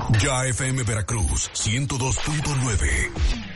Ya FM Veracruz 102.9.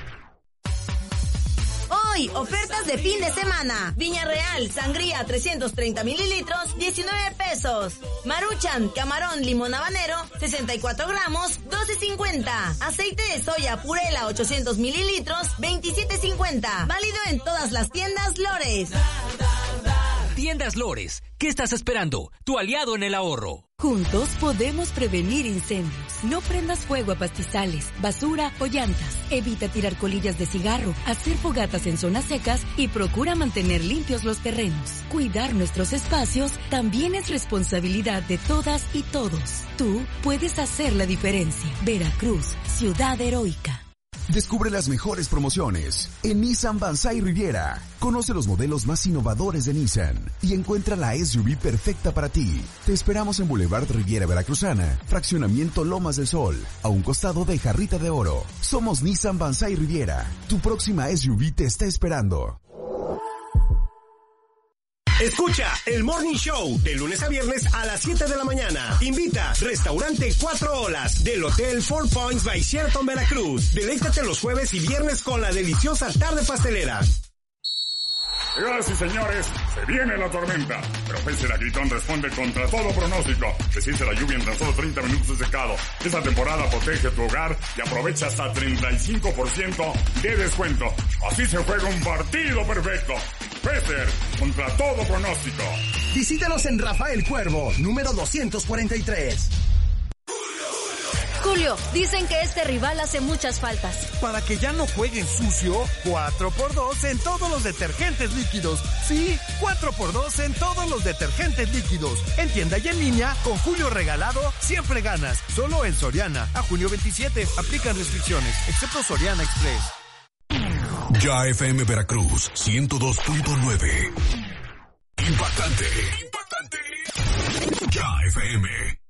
Hoy, ofertas de fin de semana. Viña Real, sangría 330 mililitros, 19 pesos. Maruchan, camarón, limón habanero, 64 gramos, 12.50. Aceite de soya Purela, 800 mililitros, 27.50. Válido en todas las tiendas Lores. Tiendas Lores, ¿qué estás esperando? Tu aliado en el ahorro. Juntos podemos prevenir incendios. No prendas fuego a pastizales, basura o llantas. Evita tirar colillas de cigarro, hacer fogatas en zonas secas y procura mantener limpios los terrenos. Cuidar nuestros espacios también es responsabilidad de todas y todos. Tú puedes hacer la diferencia. Veracruz, ciudad heroica. Descubre las mejores promociones en Nissan Banzai Riviera. Conoce los modelos más innovadores de Nissan y encuentra la SUV perfecta para ti. Te esperamos en Boulevard Riviera Veracruzana, Fraccionamiento Lomas del Sol, a un costado de Jarrita de Oro. Somos Nissan Banzai Riviera. Tu próxima SUV te está esperando. Escucha el Morning Show de lunes a viernes a las 7 de la mañana. Invita Restaurante 4 Olas del Hotel Four Points by Sheraton Veracruz. Deleítate los jueves y viernes con la deliciosa tarde pastelera. Señoras y señores, se viene la tormenta, pero Pester Agritón responde contra todo pronóstico. Desciende la lluvia en tan solo 30 minutos de secado. Esta temporada protege tu hogar y aprovecha hasta 35% de descuento. Así se juega un partido perfecto. Pester, contra todo pronóstico. Visítanos en Rafael Cuervo, número 243. Julio, dicen que este rival hace muchas faltas. Para que ya no jueguen sucio, 4x2 en todos los detergentes líquidos. Sí, 4x2 en todos los detergentes líquidos. En tienda y en línea, con Julio regalado, siempre ganas. Solo en Soriana. A junio 27, aplican restricciones, excepto Soriana Express. Ya FM Veracruz 102.9. Impactante. Ya FM.